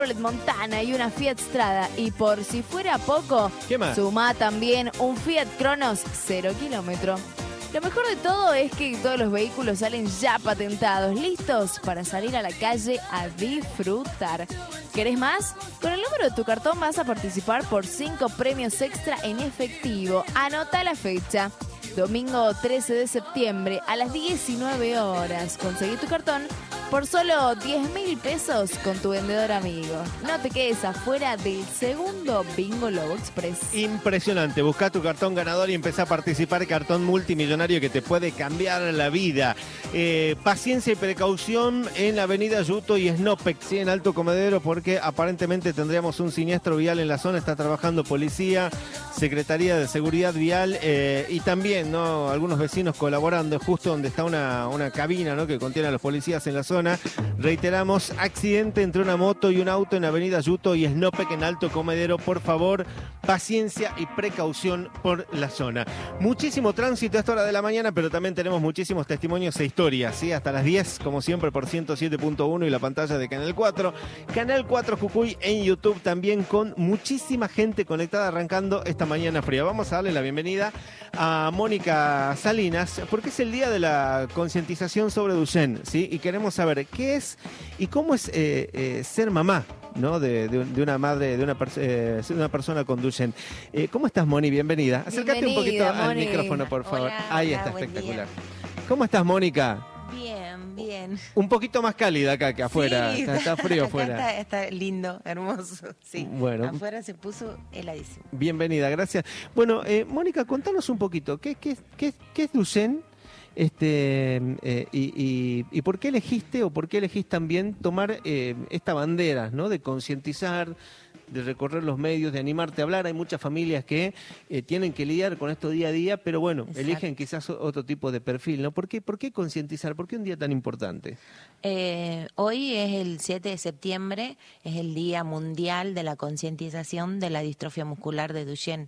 Montana y una Fiat Strada. Y por si fuera poco, ¿Qué más? sumá también un Fiat Cronos 0 kilómetro. Lo mejor de todo es que todos los vehículos salen ya patentados, listos para salir a la calle a disfrutar. ¿Querés más? Con el número de tu cartón vas a participar por 5 premios extra en efectivo. Anota la fecha. Domingo 13 de septiembre a las 19 horas. Conseguí tu cartón por solo 10.000 pesos con tu vendedor amigo. No te quedes afuera del segundo Bingo Lobo Express. Impresionante. Buscá tu cartón ganador y empezá a participar. Cartón multimillonario que te puede cambiar la vida. Paciencia y precaución en la avenida Yuto y Snopec, ¿sí? En Alto Comedero, porque aparentemente tendríamos un siniestro vial en la zona. Está trabajando policía, Secretaría de Seguridad Vial y también, ¿no?, algunos vecinos colaborando justo donde está una cabina, ¿no?, que contiene a los policías en la zona. Reiteramos, accidente entre una moto y un auto en avenida Yuto y Snopec en Alto Comedero. Por favor, paciencia y precaución por la zona. Muchísimo tránsito a esta hora de la mañana, pero también tenemos muchísimos testimonios e historias, ¿sí? Hasta las 10, como siempre, por 107.1 y la pantalla de Canal 4. Canal 4 Jujuy en YouTube también, con muchísima gente conectada arrancando esta mañana fría. Vamos a darle la bienvenida a Mónica Salinas, porque es el día de la concientización sobre Duchenne, ¿sí? Y queremos saber qué es y cómo es ser mamá, ¿no?, de una madre, de una persona con Duchenne. ¿Cómo estás, Moni? Bienvenida. Acércate un poquito al micrófono, por favor. Hola, Ahí hola, está, buen espectacular. día. ¿Cómo estás, Mónica? Bien, bien. Un poquito más cálida acá que afuera. Sí, Está frío acá afuera. está lindo, hermoso. Sí. Bueno. Afuera se puso heladísimo. Bienvenida, gracias. Bueno, Mónica, contanos un poquito, ¿qué es Duchenne? Y por qué elegiste o por qué elegís también tomar esta bandera, ¿no?, de concientizar, de recorrer los medios, de animarte a hablar. Hay muchas familias que tienen que lidiar con esto día a día, pero bueno, Exacto. eligen quizás otro tipo de perfil, ¿no? ¿Por qué concientizar? ¿Por qué un día tan importante? Hoy es el 7 de septiembre, es el Día Mundial de la Concientización de la Distrofia Muscular de Duchenne.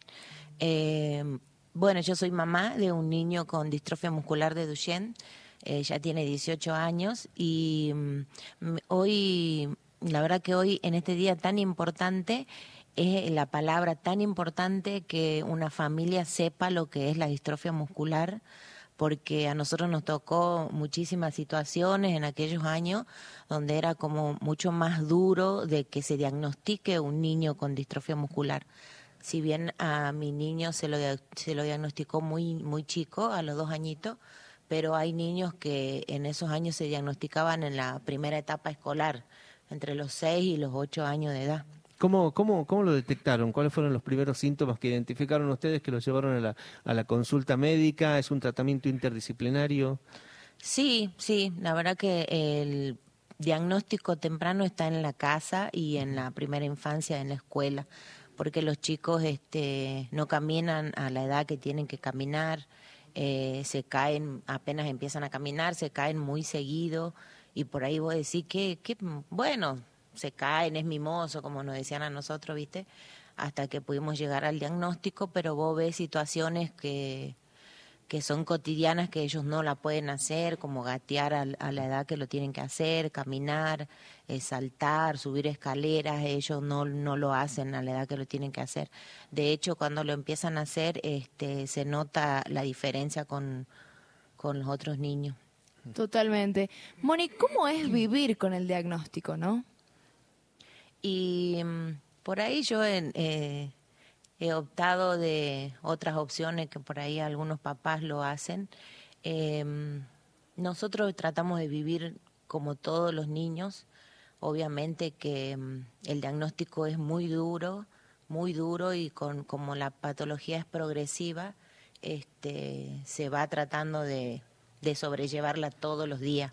Bueno, yo soy mamá de un niño con distrofia muscular de Duchenne, ya tiene 18 años y hoy, la verdad que hoy en este día tan importante, es la palabra tan importante que una familia sepa lo que es la distrofia muscular, porque a nosotros nos tocó muchísimas situaciones en aquellos años donde era como mucho más duro de que se diagnostique un niño con distrofia muscular. Si bien a mi niño se lo diagnosticó muy chico, a los 2 añitos, pero hay niños que en esos años se diagnosticaban en la primera etapa escolar, entre los 6 y los 8 años de edad. ¿Cómo lo detectaron? ¿Cuáles fueron los primeros síntomas que identificaron ustedes que los llevaron a la consulta médica? ¿Es un tratamiento interdisciplinario? Sí, la verdad que el diagnóstico temprano está en la casa y en la primera infancia, en la escuela, porque los chicos no caminan a la edad que tienen que caminar, se caen, apenas empiezan a caminar, se caen muy seguido y por ahí vos decís que bueno, se caen, es mimoso, como nos decían a nosotros, ¿viste? Hasta que pudimos llegar al diagnóstico, pero vos ves situaciones que son cotidianas que ellos no la pueden hacer, como gatear a la edad que lo tienen que hacer, caminar, saltar, subir escaleras, ellos no lo hacen a la edad que lo tienen que hacer. De hecho, cuando lo empiezan a hacer, se nota la diferencia con los otros niños. Totalmente. Moni, ¿cómo es vivir con el diagnóstico, no? Y por ahí yo he optado de otras opciones que por ahí algunos papás lo hacen. Nosotros tratamos de vivir como todos los niños. Obviamente que el diagnóstico es muy duro y como la patología es progresiva, se va tratando de sobrellevarla todos los días.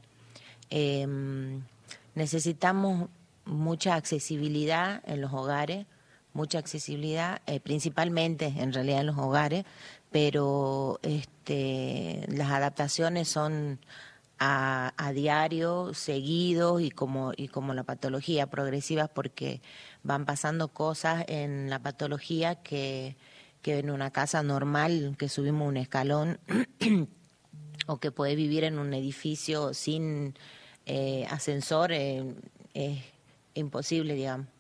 Necesitamos mucha accesibilidad en los hogares, mucha accesibilidad, principalmente en realidad en los hogares, pero las adaptaciones son a diario, seguidos y como la patología progresivas, porque van pasando cosas en la patología que en una casa normal, que subimos un escalón o que puede vivir en un edificio sin ascensor, es imposible, digamos.